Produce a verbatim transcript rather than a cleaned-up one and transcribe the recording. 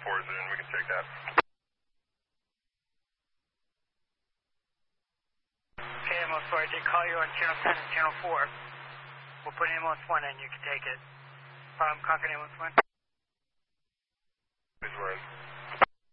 four is in, we can take that. Okay, M O S four, I did call you on channel ten and channel four. We'll put M O S one in, you can take it. Problem, Concord M O S one. Please, we're in.